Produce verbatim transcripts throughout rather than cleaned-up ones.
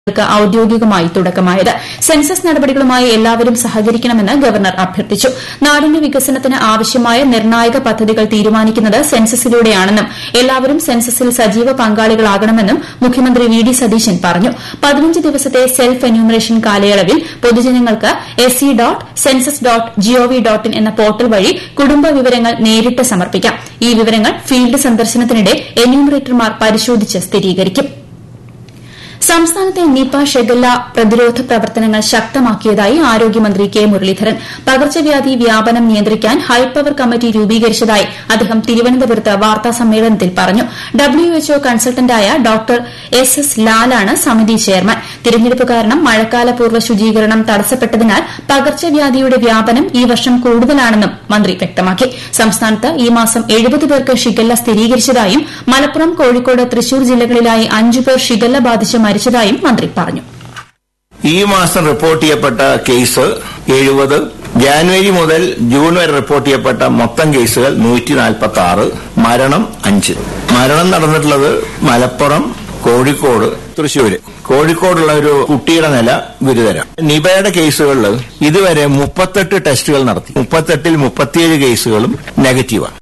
ഔദ്യോഗികമായി തുടക്കമായത്. സെൻസസ് നടപടികളുമായി എല്ലാവരും സഹകരിക്കണമെന്ന് ഗവർണർ അഭ്യർത്ഥിച്ചു. നാടിന്റെ വികസനത്തിന് ആവശ്യമായ നിർണായക പദ്ധതികൾ തീരുമാനിക്കുന്നത് സെൻസസിലൂടെയാണെന്നും എല്ലാവരും സെൻസസിൽ സജീവ പങ്കാളികളാകണമെന്നും മുഖ്യമന്ത്രി വി ഡി സതീശൻ പറഞ്ഞു. പതിനഞ്ച് ദിവസത്തെ സെൽഫ് എന്യൂമറേഷൻ കാലയളവിൽ പൊതുജനങ്ങൾക്ക് S C dot census dot G O V dot in എന്ന പോർട്ടൽ വഴി കുടുംബ വിവരങ്ങൾ നേരിട്ട് സമർപ്പിക്കാം. ഈ വിവരങ്ങൾ ഫീൽഡ് സന്ദർശനത്തിനിടെ എന്യൂമറേറ്റർമാർ പരിശോധിച്ച് സ്ഥിരീകരിക്കും. സംസ്ഥാനത്തെ നിപ ഷിഗല്ല പ്രതിരോധ പ്രവർത്തനങ്ങൾ ശക്തമാക്കിയതായി ആരോഗ്യമന്ത്രി കെ മുരളീധരൻ. പകർച്ചവ്യാധി വ്യാപനം നിയന്ത്രിക്കാൻ ഹൈപ്പവർ കമ്മിറ്റി രൂപീകരിച്ചതായി അദ്ദേഹം തിരുവനന്തപുരത്ത് വാർത്താസമ്മേളനത്തിൽ പറഞ്ഞു. ഡബ്ല്യുഎച്ച്ഒ കൺസൾട്ടന്റായ ഡോക്ടർ എസ് എസ് ലാലാണ് സമിതി ചെയർമാൻ. തിരഞ്ഞെടുപ്പ് കാരണം മഴക്കാലപൂർവ്വ ശുചീകരണം തടസ്സപ്പെട്ടതിനാൽ പകർച്ചവ്യാധിയുടെ വ്യാപനം ഈ വർഷം കൂടുതലാണെന്നും മന്ത്രി വ്യക്തമാക്കി. സംസ്ഥാനത്ത് ഈ മാസം എഴുപത് പേർക്ക് ഷിഗല്ല സ്ഥിരീകരിച്ചതായും മലപ്പുറം, കോഴിക്കോട്, തൃശൂർ ജില്ലകളിലായി അഞ്ചു പേർ ഷിഗല്ല ബാധിച്ച് മരിച്ചതായും മന്ത്രി പറഞ്ഞു. ഈ മാസം റിപ്പോർട്ട് ചെയ്യപ്പെട്ട കേസ് എഴുപത്. ജാനുവരി മുതൽ ജൂൺ വരെ റിപ്പോർട്ട് ചെയ്യപ്പെട്ട മൊത്തം കേസുകൾ നൂറ്റി നാൽപ്പത്തി ആറ്. മരണം അഞ്ച്. മരണം നടന്നിട്ടുള്ളത് മലപ്പുറം, കോഴിക്കോട്, തൃശൂര്. കോഴിക്കോടുള്ള ഒരു കുട്ടിയുടെ നില ഗുരുതരം. നിപയുടെ കേസുകളിൽ ഇതുവരെ മുപ്പത്തെട്ട് ടെസ്റ്റുകൾ നടത്തി. മുപ്പത്തെട്ടിൽ മുപ്പത്തിയേഴ് കേസുകളും നെഗറ്റീവാണ്.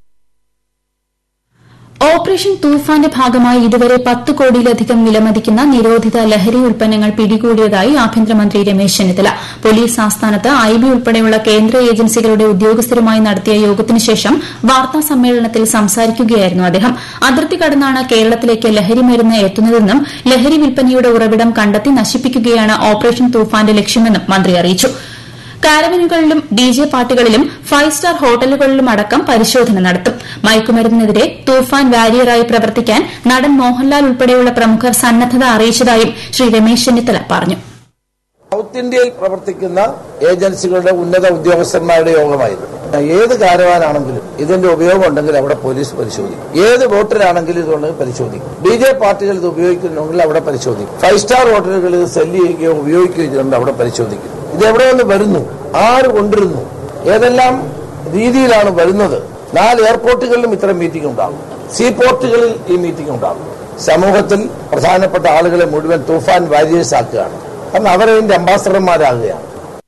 ഓപ്പറേഷൻ തൂഫാന്റെ ഭാഗമായി ഇതുവരെ പത്ത് കോടിയിലധികം വിലമതിക്കുന്ന നിരോധിത ലഹരി ഉൽപ്പന്നങ്ങൾ പിടികൂടിയതായി ആഭ്യന്തരമന്ത്രി രമേശ് ചെന്നിത്തല. പോലീസ് ആസ്ഥാനത്ത് ഐ ബി ഉൾപ്പെടെയുള്ള കേന്ദ്ര ഏജൻസികളുടെ ഉദ്യോഗസ്ഥരുമായി നടത്തിയ യോഗത്തിന് ശേഷം വാർത്താ സമ്മേളനത്തിൽ സംസാരിക്കുകയായിരുന്നു അദ്ദേഹം. അതിർത്തി കടന്നാണ് കേരളത്തിലേക്ക് ലഹരി മരുന്ന് എത്തുന്നതെന്നും ലഹരി വിൽപ്പനയുടെ ഉറവിടം കണ്ടെത്തി നശിപ്പിക്കുകയാണ് ഓപ്പറേഷൻ തൂഫാന്റെ ലക്ഷ്യമെന്നും മന്ത്രി അറിയിച്ചു. കാരവനുകളിലും ഡിജെ പാർട്ടികളിലും ഫൈവ് സ്റ്റാർ ഹോട്ടലുകളിലും അടക്കം പരിശോധന നടത്തും. മയക്കുമരുന്നിനെതിരെ തൂഫാൻ വാരിയറായി പ്രവർത്തിക്കാൻ നടൻ മോഹൻലാൽ ഉൾപ്പെടെയുള്ള പ്രമുഖർ സന്നദ്ധത അറിയിച്ചതായും ശ്രീ രമേശ് ചെന്നിത്തല പറഞ്ഞു. സൌത്ത് ഇന്ത്യയിൽ പ്രവർത്തിക്കുന്ന ഏജൻസികളുടെ ഉന്നത ഉദ്യോഗസ്ഥന്മാരുടെ യോഗമായിരുന്നു. ഏത് കാരവാനാണെങ്കിലും ഇതിന്റെ ഉപയോഗം ഉണ്ടെങ്കിൽ അവിടെ പോലീസ് പരിശോധിക്കും. ഏത് ബോട്ടിലാണെങ്കിലും ഇതുണ്ടെങ്കിൽ പരിശോധിക്കും. ഡി ജെ പാർട്ടികൾ ഇത് ഉപയോഗിക്കുന്നുണ്ടെങ്കിൽ അവിടെ പരിശോധിക്കും. ഫൈവ് സ്റ്റാർ ഹോട്ടലുകൾ ഇത് സെല്ല് ചെയ്യുകയോ ഉപയോഗിക്കുകയോ ചെയ്യുന്നുണ്ട് അവിടെ പരിശോധിക്കും. ഇത് എവിടെ നിന്ന് വരുന്നു, ആര് കൊണ്ടിരുന്നു, ഏതെല്ലാം രീതിയിലാണ് വരുന്നത്. നാല് എയർപോർട്ടുകളിലും ഇത്തരം മീറ്റിംഗ് ഉണ്ടാകും. സീ പോർട്ടുകളിൽ ഈ മീറ്റിംഗ് ഉണ്ടാകും. സമൂഹത്തിൽ പ്രധാനപ്പെട്ട ആളുകളെ മുഴുവൻ തൂഫാൻ വാരിയേഴ്സ് ആക്കുകയാണ്. കാരണം അവരതിന്റെ അംബാസഡർമാരാകുകയാണ്.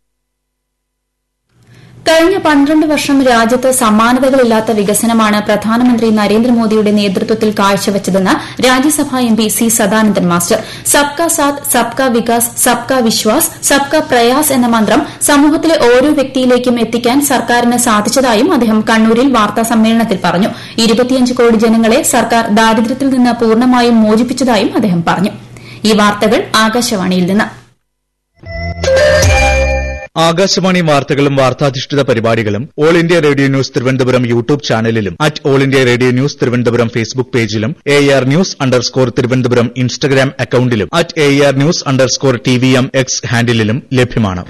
കഴിഞ്ഞ പന്ത്രണ്ട് വർഷം രാജ്യത്ത് സമാനതകളില്ലാത്ത വികസനമാണ് പ്രധാനമന്ത്രി നരേന്ദ്രമോദിയുടെ നേതൃത്വത്തിൽ കാഴ്ചവച്ചതെന്ന് രാജ്യസഭാ M P C Sadanandan master. സബ്കാ സാത്ത്, സബ്കാ വികാസ്, സബ്കാ വിശ്വാസ്, സബ്കാ പ്രയാസ് എന്ന മന്ത്രം സമൂഹത്തിലെ ഓരോ വ്യക്തിയിലേക്കും എത്തിക്കാൻ സർക്കാരിന് സാധിച്ചതായും അദ്ദേഹം കണ്ണൂരിൽ വാർത്താ സമ്മേളനത്തിൽ പറഞ്ഞു. ഇരുപത്തിയഞ്ച് കോടി ജനങ്ങളെ സർക്കാർ ദാരിദ്ര്യത്തിൽ നിന്ന് പൂർണ്ണമായും മോചിപ്പിച്ചതായും അദ്ദേഹം പറഞ്ഞു. ഈ വാർത്തകൾ ആകാശവാണിയിൽ നിന്ന്. ആകാശവാണി വാർത്തകളും വാർത്താധിഷ്ഠിത പരിപാടികളും all India radio news Thiruvananthapuram YouTube ചാനലിലും at all India radio news Thiruvananthapuram Facebook പേജിലും A R news underscore Thiruvananthapuram Instagram അക്കൌണ്ടിലും at A R news underscore T V M X ഹാൻഡിലും ലഭ്യമാണ്.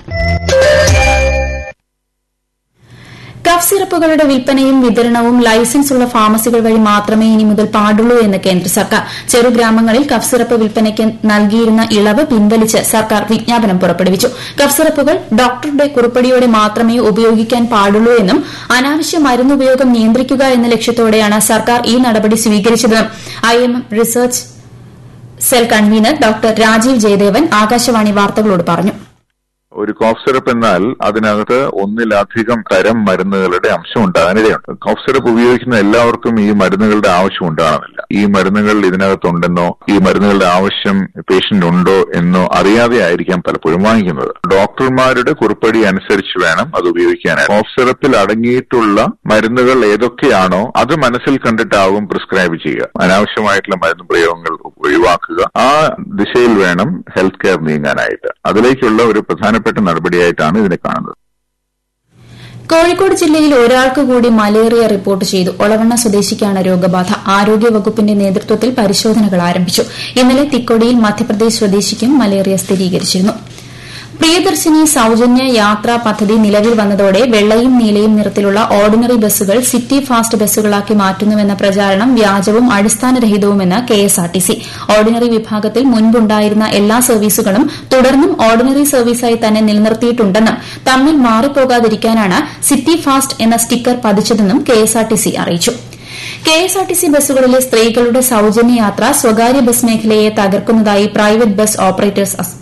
കഫ് സിറപ്പുകളുടെ വിൽപ്പനയും വിതരണവും ലൈസൻസുള്ള ഫാർമസികൾ വഴി മാത്രമേ ഇനി മുതൽ പാടുള്ളൂ എന്ന് കേന്ദ്ര സർക്കാർ. ചെറുഗ്രാമങ്ങളിൽ കഫ് സിറപ്പ് വിൽപ്പനയ്ക്ക് നൽകിയിരുന്ന ഇളവ് പിൻവലിച്ച് സർക്കാർ വിജ്ഞാപനം പുറപ്പെടുവിച്ചു. കഫ് സിറപ്പുകൾ ഡോക്ടറുടെ കുറിപ്പടിയോടെ മാത്രമേ ഉപയോഗിക്കാൻ പാടുള്ളൂ എന്നും അനാവശ്യ മരുന്നുപയോഗം നിയന്ത്രിക്കുക എന്ന ലക്ഷ്യത്തോടെയാണ് സർക്കാർ ഈ നടപടി സ്വീകരിച്ചതെന്നും I M research cell convener doctor Rajeev Jayadevan Akashvani വാർത്തകളോട് പറഞ്ഞു. ഒരു കോഫ് സിറപ്പ് എന്നാൽ അതിനകത്ത് ഒന്നിലധികം തരം മരുന്നുകളുടെ അംശം ഉണ്ടാകാനിടയുണ്ട്. കോഫ് സിറപ്പ് ഉപയോഗിക്കുന്ന എല്ലാവർക്കും ഈ മരുന്നുകളുടെ ആവശ്യം ഉണ്ടാകണമെന്നില്ല. ഈ മരുന്നുകൾ ഇതിനകത്തുണ്ടെന്നോ ഈ മരുന്നുകളുടെ ആവശ്യം പേഷ്യന്റ് ഉണ്ടോ എന്നോ അറിയാതെ ആയിരിക്കാം പലപ്പോഴും വാങ്ങിക്കുന്നത്. ഡോക്ടർമാരുടെ കുറിപ്പടി അനുസരിച്ച് വേണം അത് ഉപയോഗിക്കാനായി. കോഫ് സിറപ്പിൽ അടങ്ങിയിട്ടുള്ള മരുന്നുകൾ ഏതൊക്കെയാണോ അത് മനസ്സിൽ കണ്ടിട്ടാവും പ്രിസ്ക്രൈബ് ചെയ്യുക. അനാവശ്യമായിട്ടുള്ള മരുന്ന് പ്രയോഗങ്ങൾ ഒഴിവാക്കുക. ആ ദിശയിൽ വേണം ഹെൽത്ത് കെയർ നീങ്ങാനായിട്ട്. അതിലേക്കുള്ള ഒരു പ്രധാനപ്പെട്ട നടപടിയായിട്ടാണ് ഇതിനെ കാണുന്നത്. കോഴിക്കോട് ജില്ലയിൽ ഒരാൾക്ക് കൂടി മലേറിയ റിപ്പോർട്ട് ചെയ്തു. ഒളവണ്ണ സ്വദേശിക്കാണ് രോഗബാധ. ആരോഗ്യവകുപ്പിന്റെ നേതൃത്വത്തിൽ പരിശോധനകൾ ആരംഭിച്ചു. ഇന്നലെ തിക്കൊടിയിൽ മധ്യപ്രദേശ് സ്വദേശിക്കും മലേറിയ സ്ഥിരീകരിച്ചിരുന്നു. പ്രിയദർശിനി സൌജന്യ യാത്രാ പദ്ധതി നിലവിൽ വന്നതോടെ വെള്ളയും നീലയും നിറത്തിലുള്ള ഓർഡിനറി ബസ്സുകൾ സിറ്റി ഫാസ്റ്റ് ബസ്സുകളാക്കി മാറ്റുന്നുവെന്ന പ്രചാരണം വ്യാജവും അടിസ്ഥാനരഹിതവുമെന്ന് K S R T C. Ordinary വിഭാഗത്തിൽ മുൻപുണ്ടായിരുന്ന എല്ലാ സർവീസുകളും തുടർന്നും ഓർഡിനറി സർവീസായി തന്നെ നിലനിർത്തിയിട്ടുണ്ടെന്നും തമ്മിൽ മാറിപ്പോകാതിരിക്കാനാണ് സിറ്റി ഫാസ്റ്റ് എന്ന sticker പതിച്ചതെന്നും K S R T C അറിയിച്ചു. കെഎസ്ആർടിസി ബസ്സുകളിലെ സ്ത്രീകളുടെ സൌജന്യ യാത്ര സ്വകാര്യ ബസ് മേഖലയെ തകർക്കുന്നതായി പ്രൈവറ്റ് ബസ് ഓപ്പറേറ്റേഴ്സ്